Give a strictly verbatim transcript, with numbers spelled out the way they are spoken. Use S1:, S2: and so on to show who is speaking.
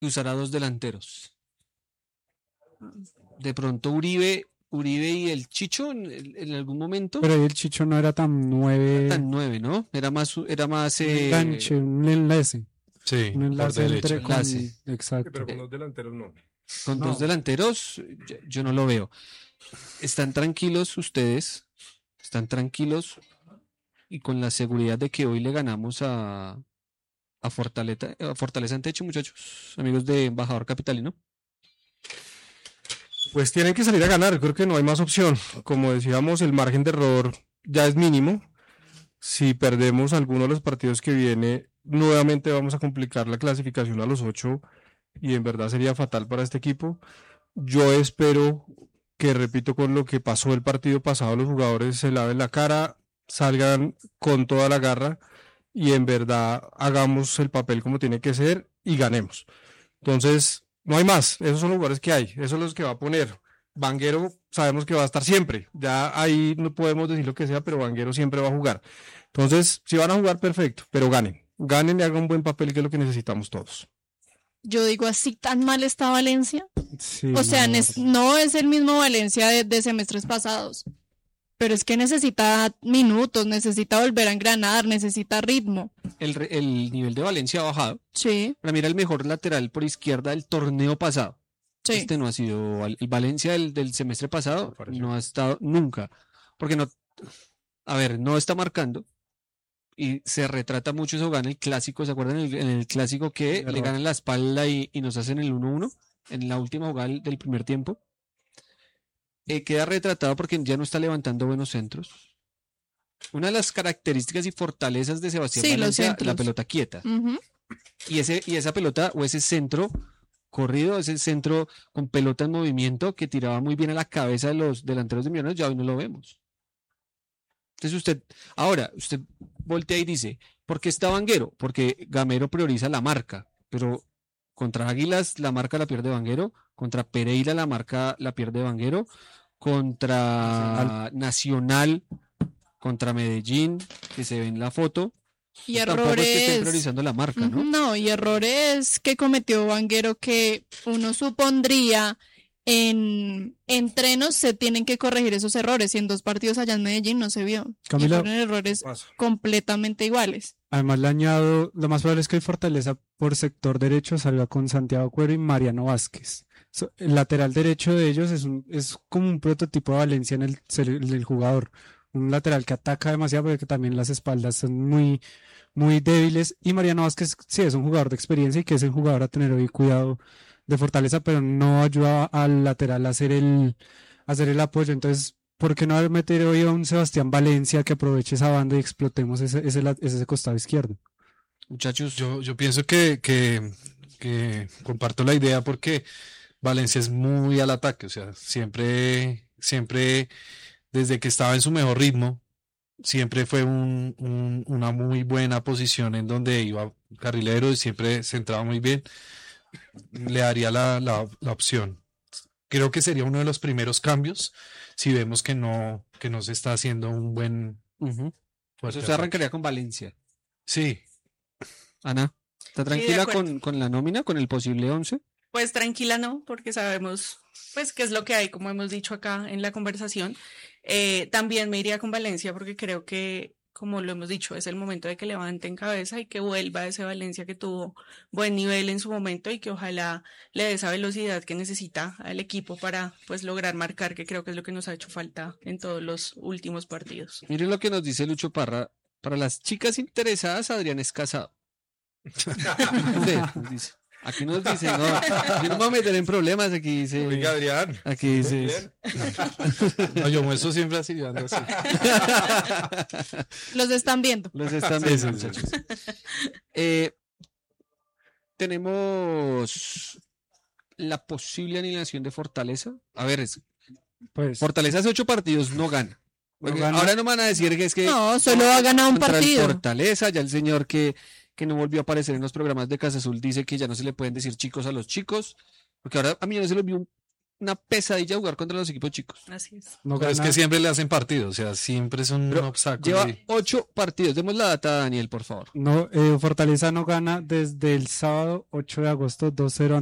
S1: usará dos delanteros. De pronto Uribe, Uribe y el Chicho en, en algún momento.
S2: Pero ahí el Chicho no era tan nueve.
S1: Tan nueve, ¿no? Era más, era más
S2: Un
S1: eh,
S2: enganche, un enlace.
S3: Sí,
S2: Un enlace
S3: por
S2: entre
S3: derecha.
S2: con-
S1: Enlace.
S2: Exacto.
S4: Pero con los delanteros no.
S1: con
S2: No.
S1: dos delanteros. Yo, yo no lo veo. Están tranquilos ustedes, están tranquilos y con la seguridad de que hoy le ganamos a, a Fortaleza, a Fortaleza en techo, muchachos, amigos de Embajador Capitalino.
S4: Pues tienen que salir a ganar, creo que no hay más opción. Como decíamos, el margen de error ya es mínimo. Si perdemos alguno de los partidos que viene, nuevamente vamos a complicar la clasificación a los ocho y en verdad sería fatal para este equipo. Yo espero que, repito, con lo que pasó el partido pasado, los jugadores se laven la cara, salgan con toda la garra y en verdad hagamos el papel como tiene que ser y ganemos. Entonces, no hay más, esos son los jugadores que hay, esos son los que va a poner. Vanguero sabemos que va a estar siempre, ya ahí no podemos decir lo que sea, pero Vanguero siempre va a jugar. Entonces, si van a jugar, perfecto, pero ganen, ganen y hagan un buen papel, que es lo que necesitamos todos.
S5: Yo digo, así tan mal está Valencia.
S2: Sí,
S5: O sea,
S2: no,
S5: nes- no es el mismo Valencia de, de semestres pasados, pero es que necesita minutos, necesita volver a engranar, necesita ritmo.
S1: El, re- el nivel de Valencia ha bajado.
S5: Sí,
S1: Para mí era el mejor lateral por izquierda del torneo pasado.
S5: sí.
S1: Este no ha sido. Val- El Valencia del, del semestre pasado
S4: Me pareció.
S1: no ha estado nunca. Porque no. A ver, no está marcando. Y se retrata mucho eso, gana el clásico. ¿Se acuerdan? En el, en el clásico que
S2: Error.
S1: le ganan la espalda y, y nos hacen el uno uno en la última jugada del- del primer tiempo. Eh, queda retratado porque ya no está levantando buenos centros. Una de las características y fortalezas de Sebastián
S5: Sí, los
S1: Valencia,
S5: centros.
S1: la pelota quieta.
S5: Ujú.
S1: Y, ese, y esa pelota o ese centro corrido, ese centro con pelota en movimiento que tiraba muy bien a la cabeza de los delanteros de Millonarios, ya hoy no lo vemos. Entonces usted, ahora, usted voltea y dice, ¿por qué está Vanguero? Porque Gamero prioriza la marca, pero contra Águilas la marca la pierde Vanguero, contra Pereira la marca la pierde Vanguero, contra Nacional, contra Medellín, que se ve en la foto.
S5: Y
S1: Pues tampoco es que estén
S5: errores.
S1: priorizando la marca, ¿no?
S5: Ujú, No, y errores que cometió Vanguero que uno supondría en entrenos se tienen que corregir esos errores y en dos partidos allá en Medellín no se vio. Y
S2: Camila,
S5: fueron errores
S4: Pasa.
S5: completamente iguales.
S2: además le añado, lo más probable es que el Fortaleza por sector derecho salga con Santiago Cuero y Mariano Vázquez. So- el lateral derecho de ellos es, un, es como un prototipo de Valencia en el, ser- en el jugador. Un lateral que ataca demasiado, pero que también las espaldas son muy, muy débiles. Y Mariano Vázquez sí es un jugador de experiencia y que es el jugador a tener hoy cuidado de Fortaleza, pero no ayuda al lateral a hacer el, a hacer el apoyo. Entonces, ¿por qué no meter hoy a un Sebastián Valencia que aproveche esa banda y explotemos ese, ese, la- ese costado izquierdo?
S1: Muchachos,
S3: Yo, yo pienso que, que, que comparto la idea porque Valencia es muy al ataque, o sea, siempre, siempre, desde que estaba en su mejor ritmo, siempre fue un, un- una muy buena posición en donde iba carrilero y siempre se entraba muy bien, le daría la, la, la opción. Creo que sería uno de los primeros cambios si vemos que no, que no se está haciendo un buen
S1: ujú.
S3: fuerte
S1: Eso se
S3: ataque.
S1: arrancaría con Valencia.
S3: Sí,
S1: Ana, ¿está
S6: de
S1: tranquila
S6: acuerdo.
S1: con, con la nómina, con el posible once?
S6: Pues tranquila no, porque sabemos pues qué es lo que hay, como hemos dicho acá en la conversación. Eh, también me iría con Valencia porque creo que, como lo hemos dicho, es el momento de que levanten cabeza y que vuelva ese Valencia que tuvo buen nivel en su momento y que ojalá le dé esa velocidad que necesita al equipo para pues lograr marcar, que creo que es lo que nos ha hecho falta en todos los últimos partidos.
S1: Miren lo que nos dice Lucho Parra. Para las chicas interesadas, Adrián es casado. Sí, nos dice. Aquí nos dice, no, yo no me voy a meter en problemas, aquí dice,
S4: Oiga, Adrián.
S1: aquí dice,
S3: no, yo muestro siempre así, yo ando así.
S5: Los están viendo.
S1: los están
S3: Sí,
S1: viendo,
S3: sí, sí.
S1: muchachos. Eh, tenemos la posible alineación de Fortaleza. A ver, es-
S2: Pues,
S1: Fortaleza hace ocho partidos, no gana. Porque
S2: gana.
S1: ahora no me van a decir que es que
S5: No, solo ha ganado un
S1: contra el
S5: partido.
S1: Fortaleza, ya el señor que, que no volvió a aparecer en los programas de Casa Azul dice que ya no se le pueden decir chicos a los chicos, porque ahora a mí no se les vio un, una pesadilla jugar contra los equipos chicos.
S6: Así es.
S2: No
S3: Pero es
S2: gana-
S3: que siempre le hacen partido, o sea, siempre es un
S1: Pero
S3: obstáculo.
S1: Lleva
S3: y-
S1: ocho partidos. Demos la data, Daniel, por favor.
S2: no, eh, Fortaleza no gana desde el sábado ocho de agosto dos cero